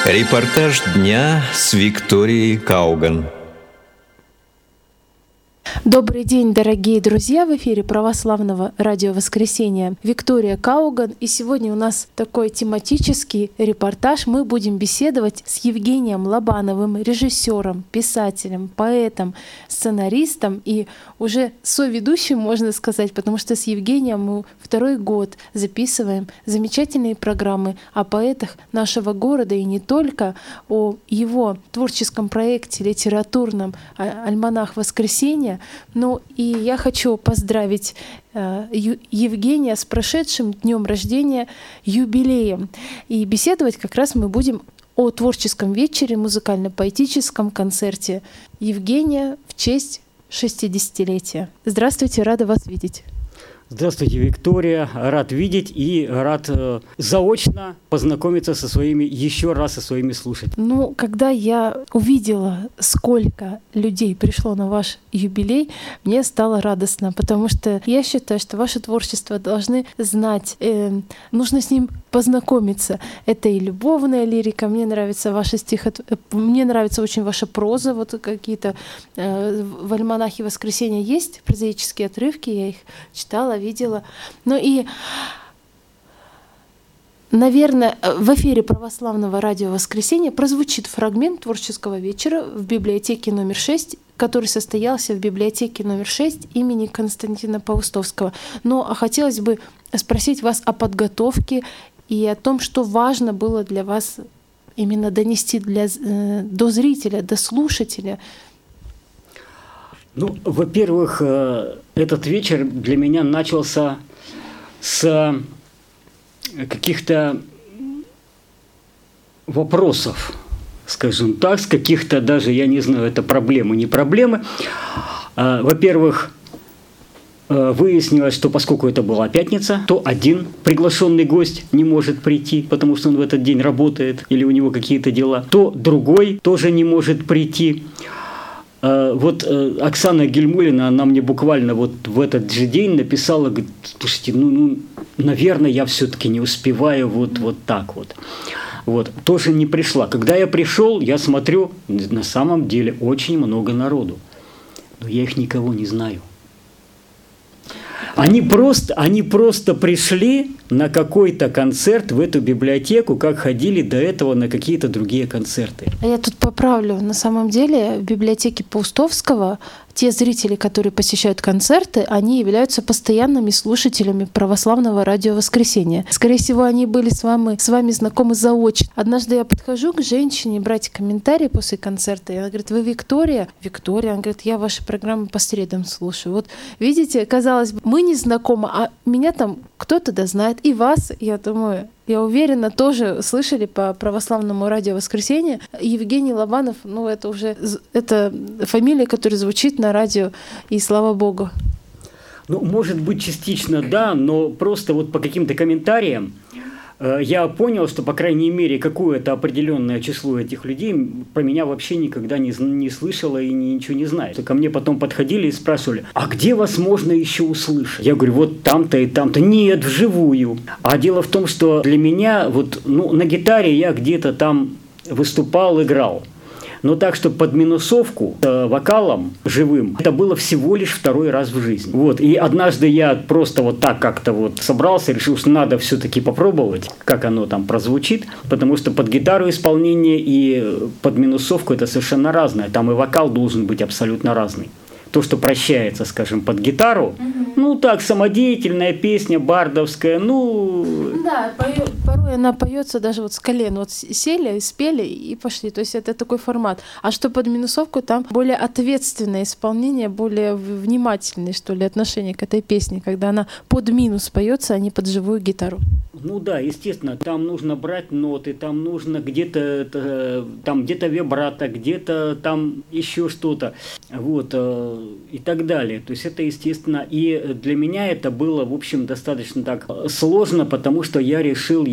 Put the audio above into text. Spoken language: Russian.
Репортаж дня с Викторией Кауган. Добрый день, дорогие друзья! В эфире православного радио «Воскресенье» Виктория Кауган. И сегодня у нас такой тематический репортаж. Мы будем беседовать с Евгением Лобановым, режиссером, писателем, поэтом, сценаристом и уже соведущим, можно сказать, потому что с Евгением мы второй год записываем замечательные программы о поэтах нашего города и не только, о его творческом проекте литературном «Альманах Воскресенья». Ну и я хочу поздравить Евгения с прошедшим днем рождения, юбилеем. И беседовать как раз мы будем о творческом вечере, музыкально-поэтическом концерте Евгения в честь 60-летия. Здравствуйте, рада вас видеть. Здравствуйте, Виктория. Рад видеть и рад заочно познакомиться еще раз со своими слушателями. Ну, когда я увидела, сколько людей пришло на ваш юбилей, мне стало радостно, потому что я считаю, что ваше творчество должны знать, нужно с ним познакомиться. Это и любовная лирика, мне нравится ваша мне нравится очень ваша проза, вот какие-то в «Альманахе Воскресенья» есть прозаические отрывки, я их читала, видела. Ну и, наверное, в эфире православного радио «Воскресенье» прозвучит фрагмент творческого вечера в библиотеке номер 6, который состоялся в библиотеке номер 6 имени Константина Паустовского. Но хотелось бы спросить вас о подготовке и о том, что важно было для вас именно донести до зрителя, до слушателя. Ну, во-первых, этот вечер для меня начался с каких-то вопросов, скажем так, с каких-то даже, я не знаю, это проблемы, не проблемы. Во-первых, выяснилось, что поскольку это была пятница, то один приглашенный гость не может прийти, потому что он в этот день работает или у него какие-то дела, то другой тоже не может прийти. Вот Оксана Гельмулина, она мне буквально вот в этот же день написала, говорит, слушайте, наверное, я все-таки не успеваю вот так вот. Вот, тоже не пришла. Когда я пришел, я смотрю, на самом деле очень много народу, но я их никого не знаю. Они просто пришли на какой-то концерт в эту библиотеку, как ходили до этого на какие-то другие концерты. А я тут поправлю. На самом деле в библиотеке Паустовского те зрители, которые посещают концерты, они являются постоянными слушателями православного радио «Воскресенье». Скорее всего, они были с вами знакомы заочно. Однажды я подхожу к женщине брать комментарий после концерта, и она говорит: «Вы Виктория?» Виктория, она говорит: «Я ваши программы по средам слушаю». Вот видите, казалось бы, мы не знакомы, а меня там кто-то да знает, и вас, я думаю, я уверена, тоже слышали по православному радио «Воскресенье». Евгений Лобанов, это фамилия, которая звучит на радио, и слава Богу. Ну, может быть, частично да, но просто вот по каким-то комментариям я понял, что, по крайней мере, какое-то определенное число этих людей про меня вообще никогда не слышало и ничего не знает. Ко мне потом подходили и спрашивали: а где вас можно еще услышать? Я говорю: вот там-то и там-то. Нет, вживую. А дело в том, что для меня на гитаре я где-то там выступал, играл. Но так, что под минусовку вокалом живым, это было всего лишь второй раз в жизни. Вот. И однажды я просто вот так как-то вот собрался, решил, что надо все-таки попробовать, как оно там прозвучит, потому что под гитару исполнение и под минусовку это совершенно разное. Там и вокал должен быть абсолютно разный. То, что прощается, скажем, под гитару, самодеятельная песня, бардовская, Да, порой она поется даже вот с колен. Вот сели, спели и пошли. То есть это такой формат. А что под минусовку, там более ответственное исполнение, более внимательное, что ли, отношение к этой песне, когда она под минус поется, а не под живую гитару. Ну да, естественно, там нужно брать ноты, там нужно где-то вибрато, где-то там еще что-то, вот, и так далее. То есть это естественно. И для меня это было, в общем, достаточно так сложно, потому что я решил